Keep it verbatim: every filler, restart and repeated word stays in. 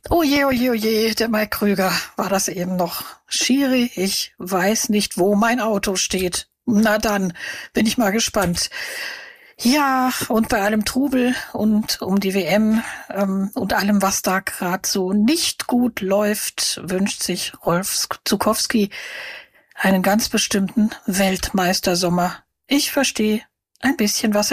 Oh je, oh je, oh je, der Mike Krüger war das eben noch. Schiri, ich weiß nicht, wo mein Auto steht. Na dann, bin ich mal gespannt. Ja, und bei allem Trubel und um die W M ähm, und allem, was da gerade so nicht gut läuft, wünscht sich Rolf Zukowski einen ganz bestimmten Weltmeistersommer. Ich verstehe ein bisschen, was